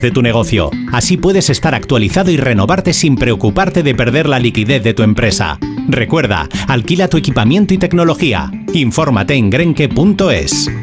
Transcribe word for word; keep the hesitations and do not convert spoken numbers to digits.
de tu negocio. Así puedes estar actualizado y renovarte sin preocuparte de perder la liquidez de tu empresa. Recuerda, alquila tu equipamiento y tecnología. Infórmate en grenke punto es.